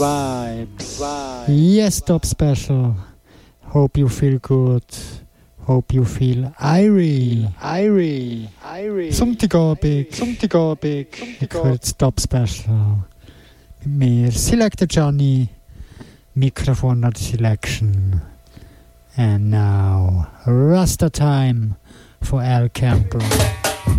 Yes, Top Special. Hope you feel good. Hope you feel irie. Sonntagabend. Ich höre das Top Special. Mit mir, Selector Johnny. Mikrofon at Selection. And now, Rasta time for Al Campbell.